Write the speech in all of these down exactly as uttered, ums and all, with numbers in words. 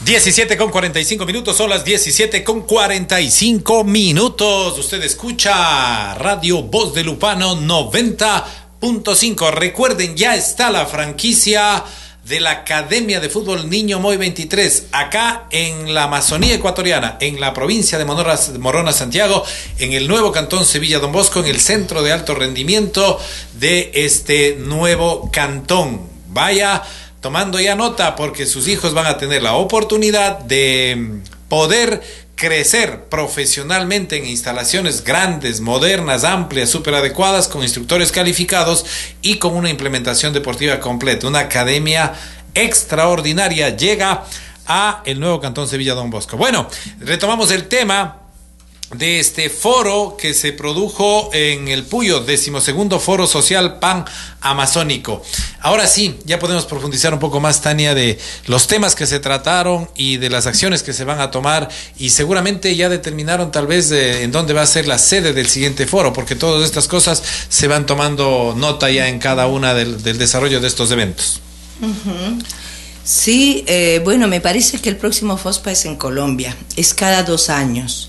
diecisiete con cuarenta y cinco minutos, son las diecisiete con cuarenta y cinco minutos. Usted escucha Radio Voz de Lupano noventa punto cinco. Recuerden, ya está la franquicia de la Academia de Fútbol Niño Moy veintitrés, acá en la Amazonía ecuatoriana, en la provincia de Morona, Morona, Santiago, en el nuevo cantón Sevilla Don Bosco, en el centro de alto rendimiento de este nuevo cantón. Vaya tomando ya nota, porque sus hijos van a tener la oportunidad de poder crecer profesionalmente en instalaciones grandes, modernas, amplias, súper adecuadas, con instructores calificados y con una implementación deportiva completa. Una academia extraordinaria llega a el nuevo cantón Sevilla Don Bosco. Bueno, retomamos el tema de este foro que se produjo en el Puyo, decimosegundo Foro Social Pan Amazónico. Ahora sí, ya podemos profundizar un poco más, Tania, de los temas que se trataron y de las acciones que se van a tomar, y seguramente ya determinaron tal vez de, en dónde va a ser la sede del siguiente foro, porque todas estas cosas se van tomando nota ya en cada una del, del desarrollo de estos eventos. Uh-huh. Sí, eh, bueno, me parece que el próximo FOSPA es en Colombia, es cada dos años.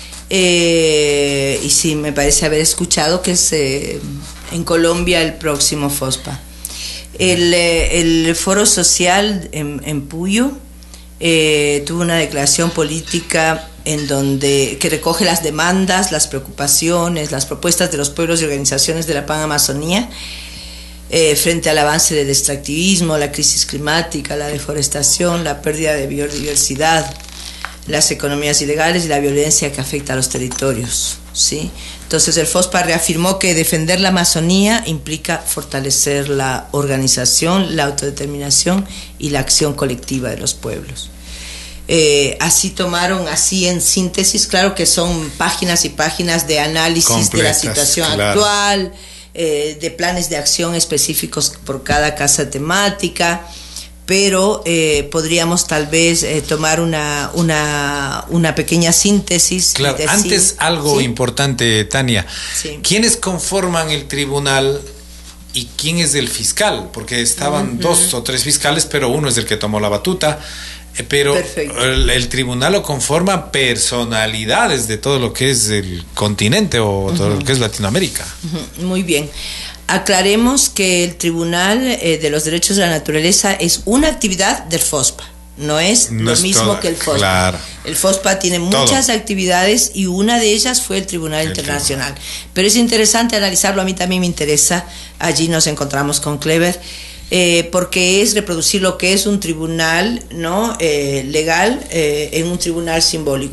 Eh, y sí, me parece haber escuchado que es eh, en Colombia el próximo FOSPA. El, eh, el foro social en, en Puyo eh, tuvo una declaración política en donde que recoge las demandas, las preocupaciones, las propuestas de los pueblos y organizaciones de la Pan Amazonía eh, frente al avance del extractivismo, la crisis climática, la deforestación, la pérdida de biodiversidad, las economías ilegales y la violencia que afecta a los territorios, ¿sí? Entonces el FOSPA reafirmó que defender la Amazonía implica fortalecer la organización, la autodeterminación y la acción colectiva de los pueblos. Eh, así tomaron, así en síntesis, claro que son páginas y páginas de análisis completas, de la situación claro. actual, eh, de planes de acción específicos por cada casa temática, pero eh, podríamos tal vez eh, tomar una, una, una pequeña síntesis. Claro, decir, antes algo ¿sí? importante, Tania. Sí. ¿Quiénes conforman el tribunal y quién es el fiscal? Porque estaban uh-huh. dos o tres fiscales, pero uno es el que tomó la batuta. Eh, pero el, el tribunal lo conforman personalidades de todo lo que es el continente o todo uh-huh. lo que es Latinoamérica. Uh-huh. Muy bien. Aclaremos que el Tribunal eh, de los Derechos de la Naturaleza es una actividad del FOSPA, no es no lo es mismo toda, que el FOSPA. Claro. El FOSPA tiene muchas Todo. actividades y una de ellas fue el Tribunal el Internacional. Tribunal. Pero es interesante analizarlo, a mí también me interesa, allí nos encontramos con Clever, eh, porque es reproducir lo que es un tribunal, ¿no? eh, legal eh, en un tribunal simbólico.